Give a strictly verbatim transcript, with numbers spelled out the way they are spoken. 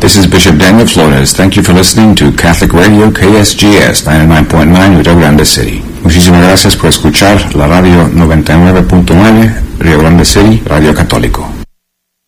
This is Bishop Daniel Flores. Thank you for listening to Catholic Radio K S G S noventa y nueve punto nueve Rio Grande City. Muchísimas gracias por escuchar la radio noventa y nueve punto nueve Rio Grande City, Radio Católico.